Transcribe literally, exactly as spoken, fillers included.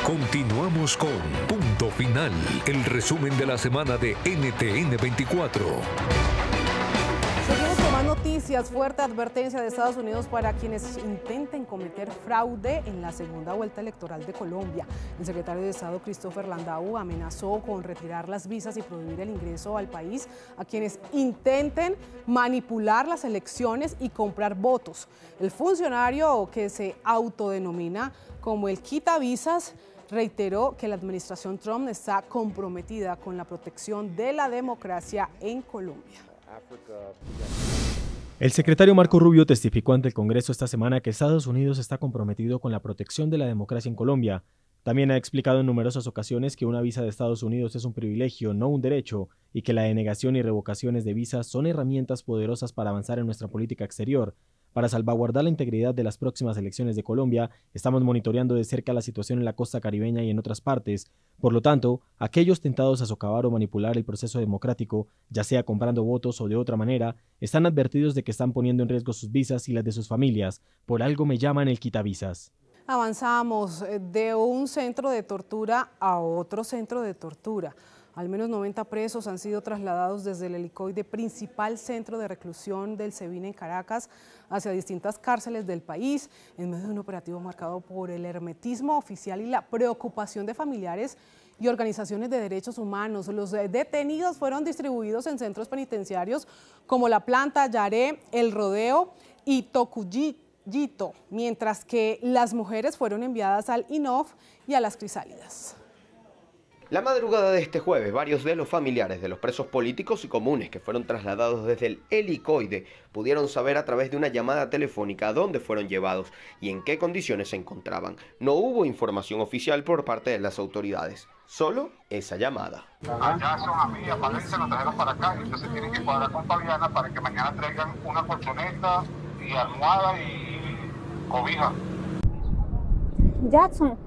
Continuamos con Punto Final, el resumen de la semana de N T N veinticuatro. Seguimos con más noticias. Fuerte advertencia de Estados Unidos para quienes intenten cometer fraude en la segunda vuelta electoral de Colombia. El secretario de Estado, Christopher Landau, amenazó con retirar las visas y prohibir el ingreso al país a quienes intenten manipular las elecciones y comprar votos. El funcionario, que se autodenomina como el quitavisas, reiteró que la administración Trump está comprometida con la protección de la democracia en Colombia. El secretario Marco Rubio testificó ante el Congreso esta semana que Estados Unidos está comprometido con la protección de la democracia en Colombia. También ha explicado en numerosas ocasiones que una visa de Estados Unidos es un privilegio, no un derecho, y que la denegación y revocaciones de visas son herramientas poderosas para avanzar en nuestra política exterior. Para salvaguardar la integridad de las próximas elecciones de Colombia, estamos monitoreando de cerca la situación en la costa caribeña y en otras partes. Por lo tanto, aquellos tentados a socavar o manipular el proceso democrático, ya sea comprando votos o de otra manera, están advertidos de que están poniendo en riesgo sus visas y las de sus familias. Por algo me llaman el quitavisas. Avanzamos de un centro de tortura a otro centro de tortura. Al menos noventa presos han sido trasladados desde el helicoide, principal centro de reclusión del SEBIN en Caracas, hacia distintas cárceles del país, en medio de un operativo marcado por el hermetismo oficial y la preocupación de familiares y organizaciones de derechos humanos. Los detenidos fueron distribuidos en centros penitenciarios como La Planta, Yaré, El Rodeo y Tocuyito, mientras que las mujeres fueron enviadas al I N O F y a las Crisálidas. La madrugada de este jueves, varios de los familiares de los presos políticos y comunes que fueron trasladados desde el helicoide pudieron saber a través de una llamada telefónica a dónde fueron llevados y en qué condiciones se encontraban. No hubo información oficial por parte de las autoridades, solo esa llamada. Allá son a mí, a Palencia, se los trajeron para acá, entonces tienen que cuadrar con Fabiana para que mañana traigan una colchoneta y almohada y cobija. Jackson.